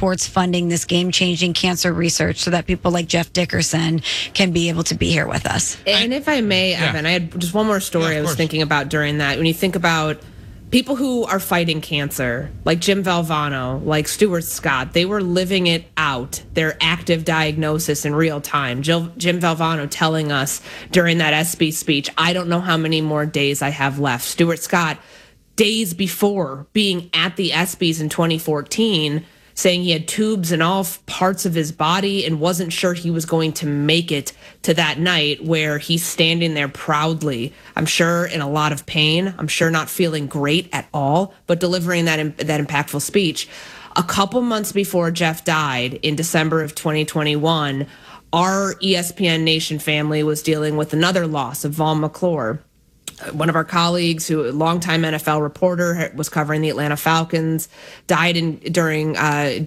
supports funding this game-changing cancer research so that people like Jeff Dickerson can be able to be here with us. And if I may, Evan, I had just one more story I was thinking about during that. When you think about people who are fighting cancer, like Jim Valvano, like Stuart Scott, they were living it out, their active diagnosis in real time. Jim Valvano telling us during that ESPY speech, I don't know how many more days I have left. Stuart Scott, days before being at the ESPYs in 2014, saying he had tubes in all parts of his body and wasn't sure he was going to make it to that night, where he's standing there proudly, I'm sure in a lot of pain, I'm sure not feeling great at all, but delivering that impactful speech. A couple months before Jeff died in December of 2021, our ESPN Nation family was dealing with another loss of Vaughn McClure. One of our colleagues, who a longtime NFL reporter, was covering the Atlanta Falcons, died during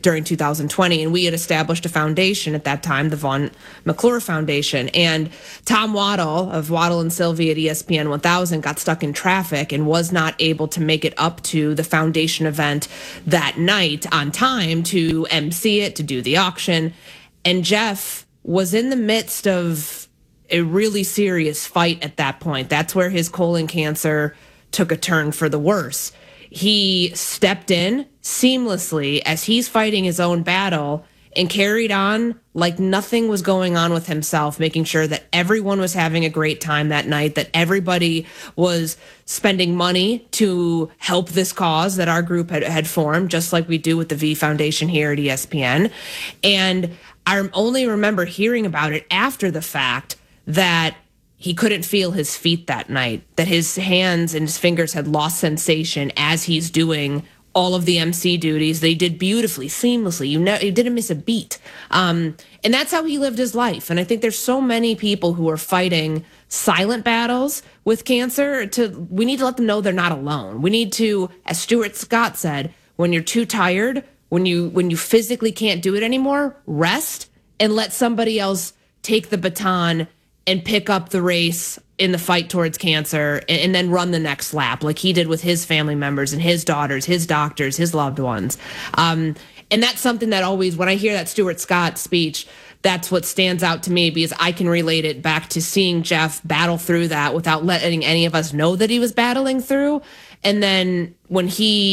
2020, and we had established a foundation at that time, the Vaughn McClure Foundation. And Tom Waddle of Waddle and Sylvie at ESPN 1000 got stuck in traffic and was not able to make it up to the foundation event that night on time to MC it, to do the auction. And Jeff was in the midst of a really serious fight at that point. That's where his colon cancer took a turn for the worse. He stepped in seamlessly as he's fighting his own battle and carried on like nothing was going on with himself, making sure that everyone was having a great time that night, that everybody was spending money to help this cause that our group had formed, just like we do with the V Foundation here at ESPN. And I only remember hearing about it after the fact, that he couldn't feel his feet that night, that his hands and his fingers had lost sensation as he's doing all of the MC duties. They did beautifully, seamlessly. You didn't miss a beat. And that's how he lived his life. And I think there's so many people who are fighting silent battles with cancer. We need to let them know they're not alone. We need to, as Stuart Scott said, when you're too tired, when you physically can't do it anymore, rest and let somebody else take the baton and pick up the race in the fight towards cancer, and then run the next lap like he did with his family members and his daughters, his doctors, his loved ones. And that's something that always, when I hear that Stuart Scott speech, that's what stands out to me, because I can relate it back to seeing Jeff battle through that without letting any of us know that he was battling through. And then when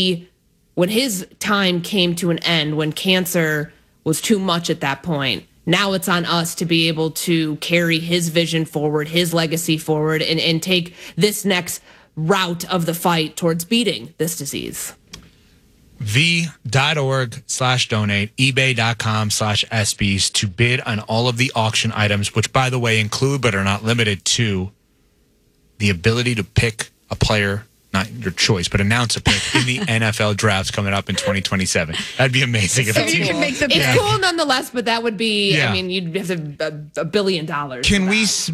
his time came to an end, when cancer was too much at that point, now it's on us to be able to carry his vision forward, his legacy forward, and take this next route of the fight towards beating this disease. V.org/donate, ebay.com/ESPYs to bid on all of the auction items, which, by the way, include but are not limited to the ability to pick a player, not your choice, but announce a pick in the NFL drafts coming up in 2027. That'd be amazing. If you can make the pick. It's cool nonetheless, but that would be, I mean, you'd have $1 billion. Can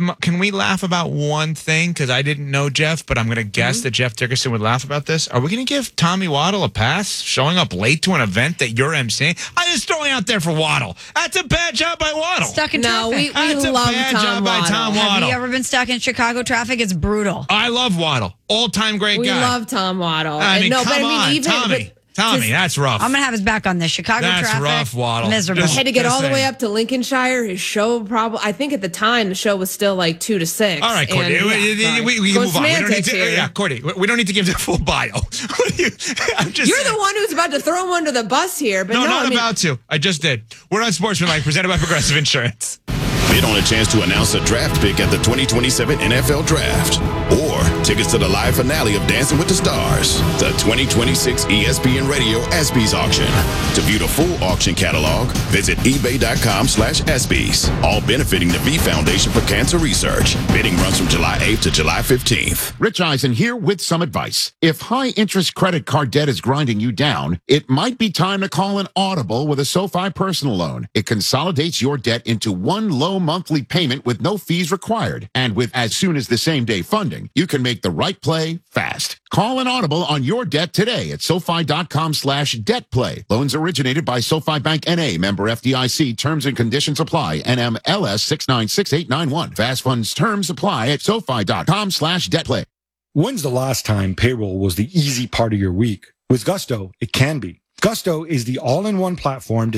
we laugh about one thing? Because I didn't know Jeff, but I'm going to guess that Jeff Dickerson would laugh about this. Are we going to give Tommy Waddle a pass showing up late to an event that you're emceeing? I'm just throwing out there for Waddle. That's a bad job by Waddle. Stuck in traffic. We That's love a bad Tom job Waddle. by Tom Waddle. Have you ever been stuck in Chicago traffic? It's brutal. I love Waddle. All-time great guy. We love Tom Waddle. I mean, come on, even Tommy, that's rough. I'm going to have his back on this. Chicago That's traffic. rough, Waddle. Miserable. Just- had to get all the saying. way up to Lincolnshire. His show I think at the time the show was still like 2 to 6. All right, Courtney. We can move on. We don't need to, here. Courtney, we don't need to give the full bio. You're the one who's about to throw him under the bus here. But about to. I just did. We're on Sportsmanlike, presented by Progressive Insurance. Bid on a chance to announce a draft pick at the 2027 NFL Draft. Or tickets to the live finale of Dancing with the Stars, the 2026 ESPN Radio ESPYs auction. To view the full auction catalog, visit ebay.com/ESPYs. All benefiting the V Foundation for Cancer Research. Bidding runs from July 8th to July 15th. Rich Eisen here with some advice. If high-interest credit card debt is grinding you down, it might be time to call an audible with a SoFi personal loan. It consolidates your debt into one low monthly payment with no fees required. And with as soon as the same day funding, you can make the right play fast. Call an audible on your debt today at SoFi.com/debtplay. Loans originated by SoFi Bank N.A. Member FDIC. Terms and conditions apply. NMLS 696891. Fast funds terms apply at SoFi.com/debtplay. When's the last time payroll was the easy part of your week? With Gusto, it can be. Gusto is the all-in-one platform